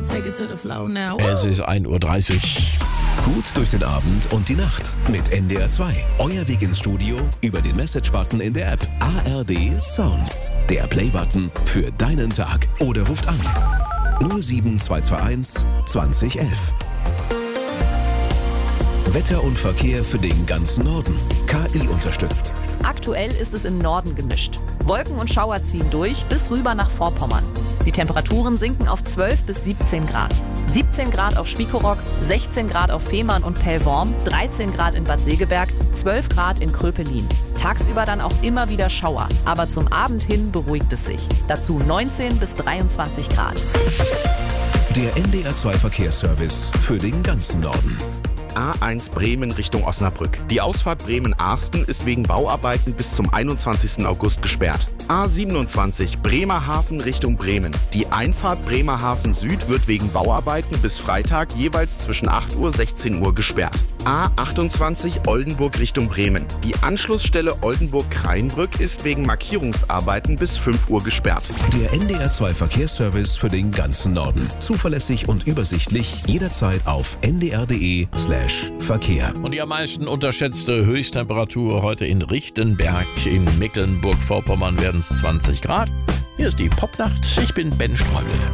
Take it to the flow now. Es ist 1:30 Uhr. Gut durch den Abend und die Nacht mit NDR 2. Euer Weg ins Studio über den Message-Button in der App. ARD Sounds. Der Play-Button für deinen Tag. Oder ruft an 07221 2011. Wetter und Verkehr für den ganzen Norden. KI unterstützt. Aktuell ist es im Norden gemischt. Wolken und Schauer ziehen durch bis rüber nach Vorpommern. Die Temperaturen sinken auf 12 bis 17 Grad. 17 Grad auf Spiekeroog, 16 Grad auf Fehmarn und Pellworm, 13 Grad in Bad Segeberg, 12 Grad in Kröpelin. Tagsüber dann auch immer wieder Schauer, aber zum Abend hin beruhigt es sich. Dazu 19 bis 23 Grad. Der NDR 2 Verkehrsservice für den ganzen Norden. A1 Bremen Richtung Osnabrück. Die Ausfahrt Bremen-Arsten ist wegen Bauarbeiten bis zum 21. August gesperrt. A27 Bremerhaven Richtung Bremen. Die Einfahrt Bremerhaven Süd wird wegen Bauarbeiten bis Freitag jeweils zwischen 8 Uhr und 16 Uhr gesperrt. A28 Oldenburg Richtung Bremen. Die Anschlussstelle Oldenburg-Kreinbrück ist wegen Markierungsarbeiten bis 5 Uhr gesperrt. Der NDR 2 Verkehrsservice für den ganzen Norden. Zuverlässig und übersichtlich jederzeit auf ndr.de/Verkehr. Und die am meisten unterschätzte Höchsttemperatur heute in Richtenberg in Mecklenburg-Vorpommern werden es 20 Grad. Hier ist die Popnacht. Ich bin Ben Streubel.